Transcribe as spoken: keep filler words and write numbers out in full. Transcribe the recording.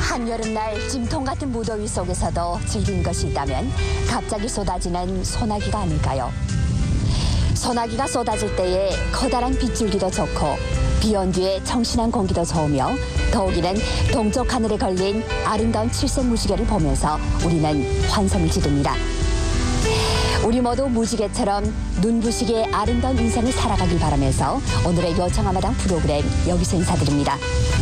한여름날 찜통 같은 무더위 속에서도 즐긴 것이 있다면 갑자기 쏟아지는 소나기가 아닐까요? 소나기가 쏟아질 때에 커다란 빗줄기도 좋고 비온 뒤에 청신한 공기도 좋으며 더욱이는 동쪽 하늘에 걸린 아름다운 칠색 무지개를 보면서 우리는 환성을 지릅니다. 우리 모두 무지개처럼 눈부시게 아름다운 인생을 살아가길 바라면서 오늘의 요청하마당 프로그램 여기서 인사드립니다.